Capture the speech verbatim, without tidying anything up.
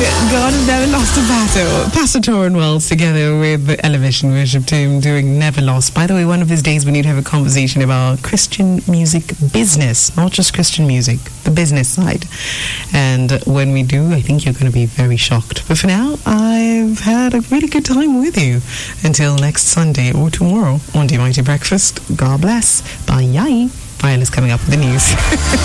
God has never lost a battle. Pastor Torrin Wells together with the Elevation Worship Team doing Never Lost. By the way, one of these days we need to have a conversation about Christian music business, not just Christian music, the business side. And when we do, I think you're going to be very shocked. But for now, I've had a really good time with you. Until next Sunday or tomorrow on D Mighty Breakfast, God bless. Bye. Bye. Is coming up with the news.